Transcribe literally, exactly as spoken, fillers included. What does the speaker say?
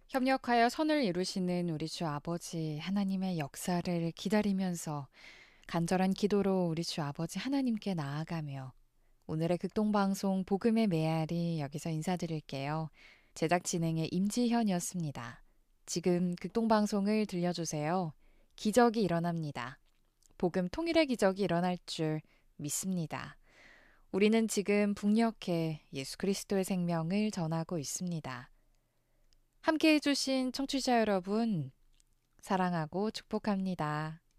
협력하여 선을 이루시는 우리 주 아버지 하나님의 역사를 기다리면서 간절한 기도로 우리 주 아버지 하나님께 나아가며 오늘의 극동방송 복음의 메아리 여기서 인사드릴게요. 제작 진행의 임지현이었습니다. 지금 극동방송을 들려주세요. 기적이 일어납니다. 복음 통일의 기적이 일어날 줄 믿습니다. 우리는 지금 북녘에 예수 그리스도의 생명을 전하고 있습니다. 함께 해주신 청취자 여러분, 사랑하고 축복합니다.